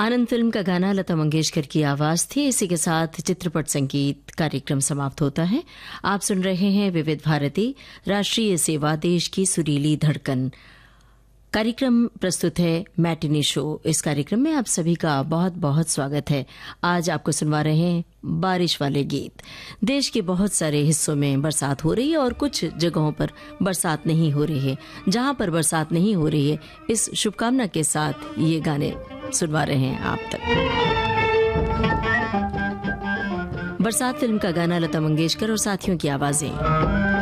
आनंद film का गाना लता मंगेशकर की आवाज थी। इसी के साथ चित्रपट संगीत कार्यक्रम समाप्त होता है। आप सुन रहे हैं विविध भारती राष्ट्रीय सेवा, देश की सुरीली धड़कन। कार्यक्रम प्रस्तुत है मैटिनी शो। इस कार्यक्रम में आप सभी का बहुत बहुत स्वागत है। आज आपको सुनवा रहे हैं बारिश वाले गीत। देश के बहुत सारे हिस्सों में बरसात हो रही है और कुछ जगहों पर बरसात नहीं हो रही है। जहां पर बरसात नहीं हो रही है, इस शुभकामना के साथ ये गाने सुनवा रहे हैं आप तक। बरसात फिल्म का गाना लता मंगेशकर और साथियों की आवाजें।